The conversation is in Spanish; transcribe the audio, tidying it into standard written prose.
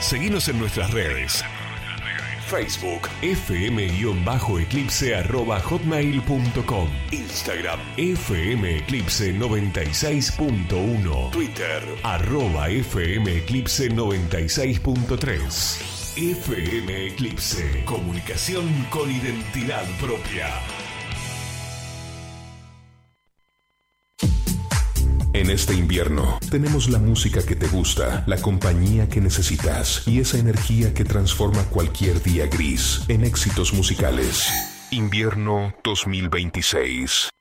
Seguinos en nuestras redes. Facebook fm-eclipse@hotmail.com, Instagram fmeclipse96.1, Twitter @fmeclipse96.3. FM Eclipse, comunicación con identidad propia. En este invierno, tenemos la música que te gusta, la compañía que necesitas y esa energía que transforma cualquier día gris en éxitos musicales. Invierno 2026.